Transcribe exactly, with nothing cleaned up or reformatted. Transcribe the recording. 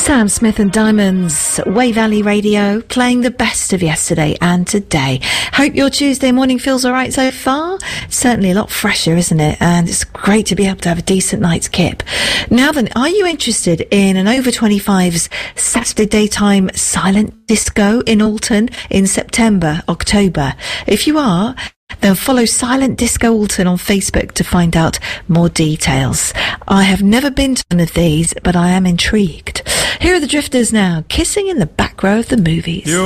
Sam Smith and Diamonds, Way Valley Radio, playing the best of yesterday and today. Hope your Tuesday morning feels all right so far. Certainly a lot fresher, isn't it? And it's great to be able to have a decent night's kip. Now then, are you interested in an over twenty-fives Saturday daytime silent disco in Alton in September, October? If you are, then follow Silent Disco Alton on Facebook to find out more details. I have never been to one of these, but I am intrigued. Here are the Drifters now, kissing in the back row of the movies. You